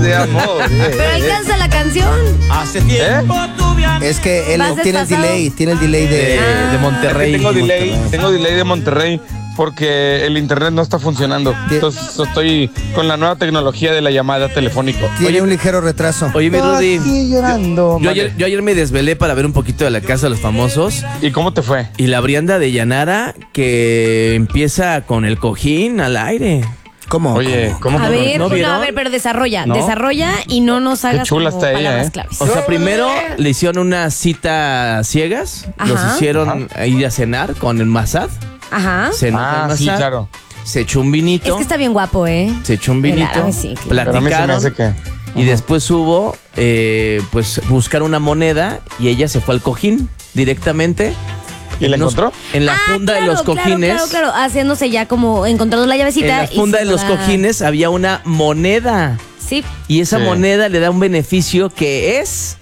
de amor. Pero alcanza la canción. Hace tiempo Es que él ¿Vas tiene el desfasado? delay de Monterrey. Tengo delay de Monterrey porque el internet no está funcionando. Entonces estoy con la nueva tecnología de la llamada telefónica. Tiene un ligero retraso. Oye, mi Rudy, llorando. yo ayer me desvelé para ver un poquito de La Casa de los Famosos. ¿Y cómo te fue? Y la Brianda de Yanara que empieza con el cojín al aire. ¿Cómo? Oye, ¿cómo A ver, ¿No no, vieron? a ver, pero desarrolla ¿No? Y no nos hagas chula como está ella, palabras ¿eh? claves. O sea, primero le hicieron una cita ciegas. Ajá. Los hicieron ir a cenar con el Massad. Ajá. Cenó con el sí, Massad, claro. se echó un vinito. Es que está bien guapo, ¿eh? Se echó un vinito. Claro, sí, claro. Pero a mí se me Platicaron. hace que... Y después hubo, pues, buscar una moneda y ella se fue al cojín directamente. ¿Y la encontró? En la funda de los cojines. Claro, haciéndose ya como encontrando la En llavecita. la funda de los cojines había una moneda. Sí. Y esa Sí. moneda le da un beneficio que es...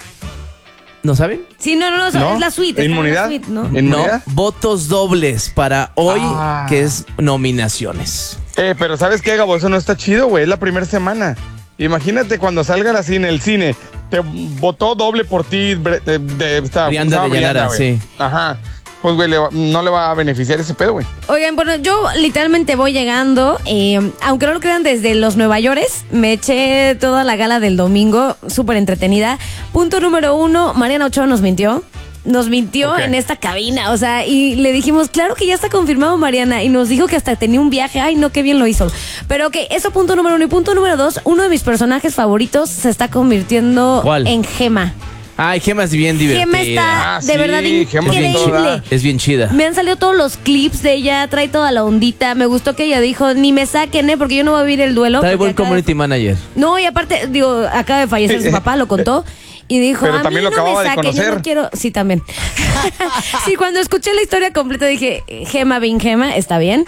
¿No saben? Sí, no, es la suite. está en la ¿Inmunidad? suite, ¿no? ¿Inmunidad? No, votos dobles para hoy, que es nominaciones. Pero ¿sabes qué, Gabo? Eso no está chido, güey. Es la primera semana. Imagínate cuando salgan así en el cine. Te votó doble por ti. Brianda de Yanara, güey. sí. Ajá. Pues, güey, no le va a beneficiar ese pedo, güey. Oigan, bueno, yo literalmente voy llegando, aunque no lo crean, desde los Nueva Yorkes, me eché toda la gala del domingo, súper entretenida. Punto número 1, Mariana Ochoa nos mintió. Nos mintió Ok. en esta cabina, o sea, y le dijimos, claro que ya está confirmado, Mariana, y nos dijo que hasta tenía un viaje. Ay, no, qué bien lo hizo. Pero ok, eso punto número 1. Y punto número 2, uno de mis personajes favoritos se está convirtiendo ¿Cuál? en Gema. Ay, Gema es bien divertida. Gema está Ah, de sí, verdad Gema es bien increíble. toda. Es bien chida. Me han salido todos los clips de ella, trae toda la ondita. Me gustó que ella dijo, ni me saquen, porque yo no voy a vivir el duelo. Trae porque buen acaba de- community manager. No, y aparte, digo, acaba de fallecer su papá, lo contó. Y dijo, Pero a también mí lo no acababa me de saquen, yo conocer. no quiero... Sí, también. Sí, cuando escuché la historia completa dije, Gema, bien Gema, está bien.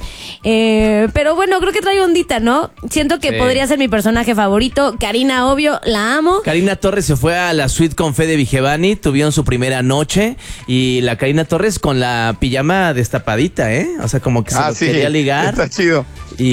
Pero bueno, creo que trae ondita, ¿no? Siento que Sí. podría ser mi personaje favorito. Karina, obvio, la amo. Karina Torres se fue a la suite con Fede Vigevani, tuvieron su primera noche y la Karina Torres con la pijama destapadita, ¿eh? O sea, como que se lo quería ligar. Está chido.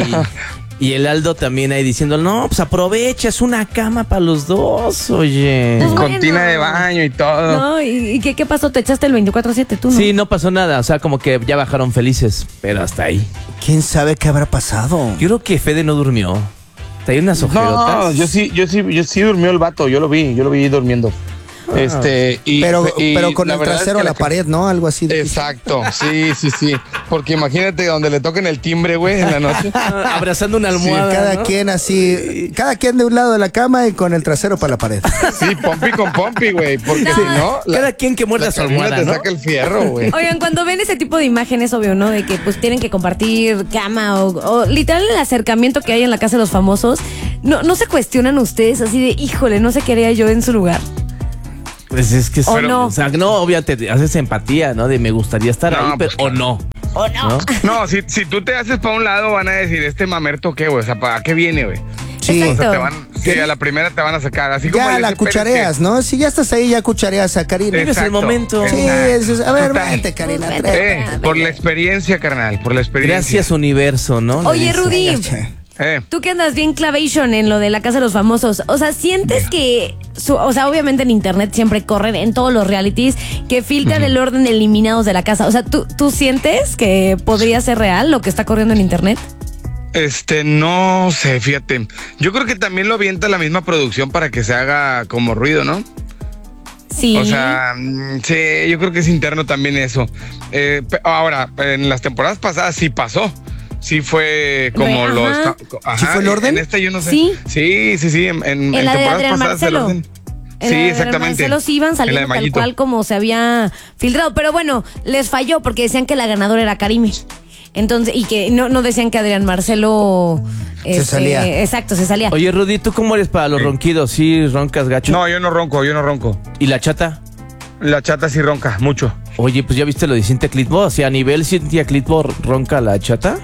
Y el Aldo también ahí diciendo, no, pues aprovecha, es una cama para los dos, oye. Pues Con bueno. tina de baño y todo. No, ¿y qué pasó? ¿Te echaste el 24/7 tú, no? Sí, no pasó nada, o sea, como que ya bajaron felices, pero hasta ahí. ¿Quién sabe qué habrá pasado? Yo creo que Fede no durmió. Traía unas ojerotas. No, yo sí durmió el vato, yo lo vi durmiendo. Pero con la el verdad es trasero que a la pared, ¿no? Algo así. Exacto, sí. Porque imagínate donde le toquen el timbre, güey, en la noche. Abrazando una almohada. Cada ¿no? quien así, cada quien de un lado de la cama y con el trasero para la pared. Sí, pompi con pompi, güey. Porque No. si no, Cada quien que muerda la su Carmina almohada, te ¿no? saca el fierro, güey. Oigan, cuando ven ese tipo de imágenes, obvio, ¿no? De que pues tienen que compartir cama o literal el acercamiento que hay en la casa de los famosos, no se cuestionan ustedes así de, híjole, no sé qué haría yo en su lugar. Pues es que O no. O sea, no, obviamente haces empatía, ¿no? De me gustaría estar No, ahí, pero, pues, o no. ¿O no? No, si tú te haces para un lado, van a decir, este mamerto, ¿qué, güey? O sea, ¿para qué viene, güey? Sí. Exacto. Sí, a la primera te van a sacar. Así como Ya el la ese Pérez cuchareas, ¿no? Si ya estás ahí, ya cuchareas a Karina. Vives el momento. Sí, a ver, vente, Karina. Vente. trépate. por la experiencia, carnal, por la experiencia. Gracias, universo, ¿no? Le Oye, dice. Rudy, Eh, tú que andas bien clavation en lo de la casa de los famosos, o sea, ¿sientes que, o sea, obviamente en internet siempre corren, en todos los realities, que filtran el orden de eliminados de la casa? O sea, ¿tú sientes que podría ser real lo que está corriendo en internet? no sé, fíjate. Yo creo que también lo avienta la misma producción para que se haga como ruido, ¿no? Sí. O sea, sí, yo creo que es interno también eso. Ahora, en las temporadas pasadas sí pasó. Sí fue como Ajá. los... ¿Sí fue el orden? En esta yo no sé. Sí. Sí. En la de temporadas Adrián pasadas el Marcelo. orden. En Sí, la de exactamente. Marcelo sí iban En la de saliendo tal Mayito. cual como se había filtrado. Pero bueno, les falló porque decían que la ganadora era Karime. Entonces, y que no decían que Adrián Marcelo salía. Exacto, se salía. Oye, Rudy, ¿tú cómo eres para los ronquidos? ¿Sí roncas gacho? No, yo no ronco. ¿Y la chata? La chata sí ronca, mucho. Oye, pues ya viste lo de Cintia Clitbo. O sea, a nivel Cintia Clitbo ronca la chata.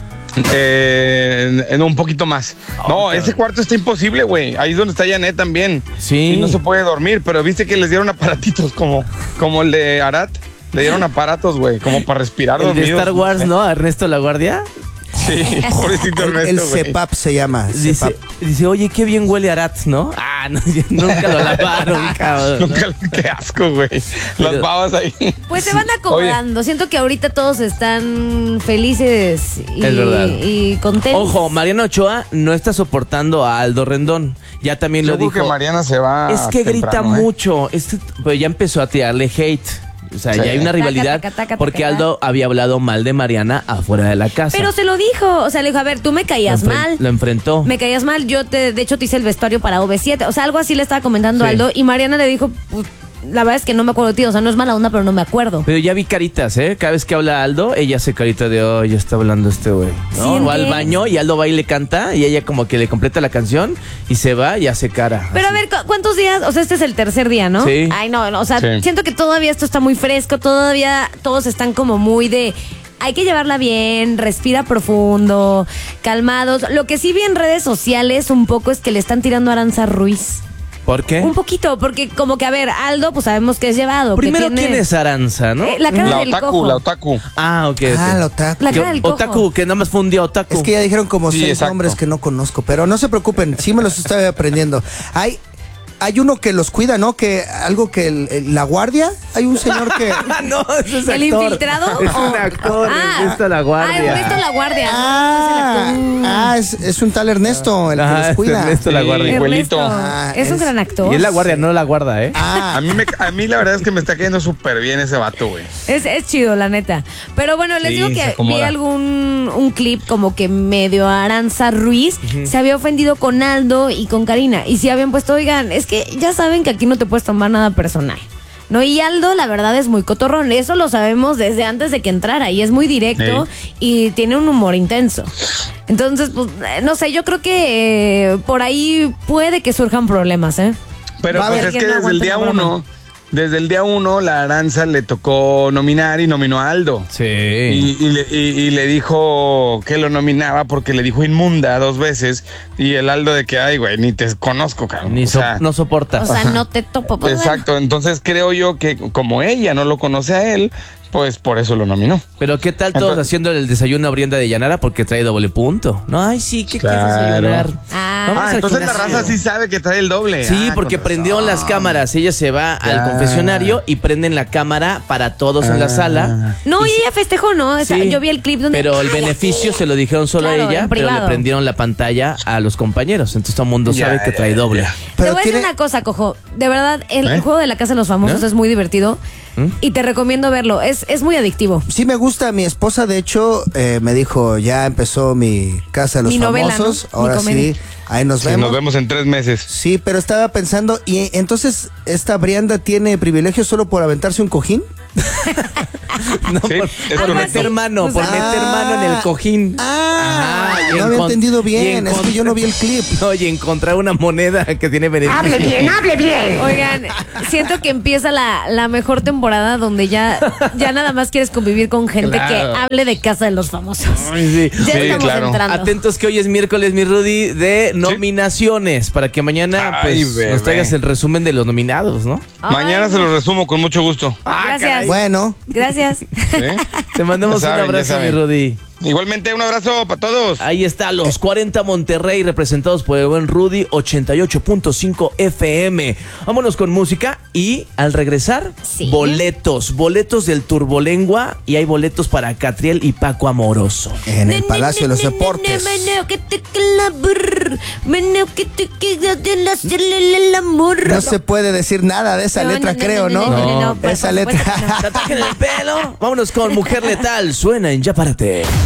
En un poquito más. No, ese cuarto está imposible, güey. Ahí es donde está Janet también. Sí. Y no se puede dormir, pero viste que les dieron aparatitos como el de Arat. Le dieron aparatos, güey, como para respirar El de dormidos. Star Wars, ¿no? A Ernesto La Guardia. Sí, pobrecito El Ernesto, güey. CEPAP se llama. CEPAP. Dice, oye, qué bien huele Arat, ¿no? Ah, no, nunca lo lavaron, cabrón. ¿no? Nunca, qué asco, güey. Las babas ahí. Pues se van acomodando. Siento que ahorita todos están felices Es verdad. y contentos. Ojo, Mariana Ochoa no está soportando a Aldo Rendón. Ya también Yo lo creo dijo. que Mariana se va Es que grita temprano, ¿eh? mucho. Pues ya empezó a tirarle hate. O sea, Sí. ya hay una rivalidad Taca, taca, taca, porque taca. Aldo había hablado mal de Mariana afuera de la casa. Pero se lo dijo. O sea, le dijo, a ver, tú me caías mal. Lo enfrentó. Me caías mal. De hecho, te hice el vestuario para OV7. O sea, algo así le estaba comentando Sí. Aldo. Y Mariana le dijo, pues, la verdad es que no me acuerdo de ti. O sea, no es mala onda, pero no me acuerdo. Pero ya vi caritas, ¿eh? Cada vez que habla Aldo, ella hace carita de, oh, ya está hablando este güey, ¿no? Sí, Va al entiendo. baño y Aldo va y le canta y ella como que le completa la canción y se va y hace cara. Pero a así. ver, ¿cuántos días? O sea, este es el tercer día, ¿no? Sí. Ay, no, o sea, Sí. siento que todavía esto está muy fresco, todavía todos están como muy de... Hay que llevarla bien, respira profundo, calmados. Lo que sí vi en redes sociales un poco es que le están tirando a Aranza Ruiz. ¿Por qué? Un poquito, porque como que, a ver, Aldo, pues sabemos que es llevado. Primero, que tiene, ¿quién es Aranza, no? La cara La del otaku, cojo. la otaku. Ah, ok. Ah, ok. la otaku. La cara del cojo. Otaku, que nada más fue un día otaku. Es que ya dijeron como Sí, 6 exacto. nombres que no conozco, pero no se preocupen, sí me los estoy aprendiendo. Hay uno que los cuida, ¿no? Que algo que la guardia, hay un señor que... Ah, no, ese es ¿El actor. infiltrado? Es un actor, Ernesto La Guardia. Ah, Ernesto La Guardia. Es el actor. es un tal Ernesto el que Ajá, los es cuida. Ernesto La Sí. Guardia. Igualito. Ah, Es un es- gran actor. Y es la guardia, no la guarda, ¿eh? Ah, A mí la verdad es que me está cayendo súper bien ese vato, güey. Es chido, la neta. Pero bueno, les Sí, digo se que vi acomoda. un clip como que medio Aranza Ruiz se había ofendido con Aldo y con Karina. Y si habían puesto, oigan, es que ya saben que aquí no te puedes tomar nada personal. No, y Aldo, la verdad, es muy cotorrón. Eso lo sabemos desde antes de que entrara. Y es muy directo y tiene un humor intenso. Entonces, pues, no sé, yo creo que por ahí puede que surjan problemas, ¿eh? Pero Va a pues ver es quién que no desde el aguanta día una broma. 1, desde el día 1, la Aranza le tocó nominar y nominó a Aldo. Sí. Y le dijo que lo nominaba porque le dijo inmunda 2 veces. Y el Aldo de que, ay, güey, ni te conozco, cabrón. Ni O sea, no soporta. O sea, no te topo. Pues, exacto. Entonces creo yo que como ella no lo conoce a él, pues por eso lo nominó. Pero ¿qué tal todos Entonces- haciendo el desayuno a Brienda de Llanara porque trae doble punto? No, ay, sí, ¿qué quieres Claro. desayunar? Ah. Vamos al Entonces la gimnasio. raza sí sabe que trae el doble. Sí, Ah, porque con prendieron razón. las cámaras. Ella se va al Ya. confesionario y prenden la cámara para todos en la sala. No, y ella festejó, ¿no? O sea, Sí, yo vi el clip donde... Pero el ¡Ay, beneficio aquí! se lo dijeron solo Claro, a ella, en pero le privado. prendieron la pantalla a los compañeros. Entonces todo el mundo Ya, sabe que ya, trae doble. ya. Te Pero voy a decir tiene- una cosa, Cojo. De verdad, el ¿Eh? juego de la Casa de los Famosos ¿No? es muy divertido ¿Mm? y te recomiendo verlo. Es muy adictivo. sí me gusta, mi esposa de hecho me dijo, ya empezó mi Casa de los Mi novela, Famosos, ¿no? Mi ahora comedia. sí, ahí nos Sí, vemos. nos vemos en 3 meses. Sí, pero estaba pensando, ¿y entonces esta Brianda tiene privilegio solo por aventarse un cojín? No, Sí, por, es por correcto. meter mano, por meter mano en el cojín. Ah, Ajá, y no había encon- entendido y bien, es que yo no vi el clip. No, y encontrar una moneda que tiene beneficio. hable bien. Oigan, siento que empieza la mejor temporada donde ya nada más quieres convivir con gente Claro. que hable de Casa de los Famosos. Ay, sí. Ya Sí, estamos claro. entrando. Atentos que hoy es miércoles, mi Rudy, de nominaciones, para que mañana Ay, pues, bebé. nos traigas el resumen de los nominados, ¿no? Ay, Mañana se lo resumo con mucho gusto. Gracias. Bueno, Gracias. ¿Sí? Te mandamos Ya saben, un abrazo, ya mi saben. Rudy. Igualmente, un abrazo para todos. Ahí está, los 40 Monterrey representados por el buen Rudy, 88.5 FM. Vámonos con música y al regresar, Sí. boletos del Turbolengua y hay boletos para Catriel y Paco Amoroso. en el Palacio de los Deportes. No se puede decir nada de esa No, letra, no, creo, no, ¿no? no, no, no, por Esa supuesto letra. que no. ¡Te ataquen el pelo! Vámonos con Mujer Letal, suena en Ya Párate.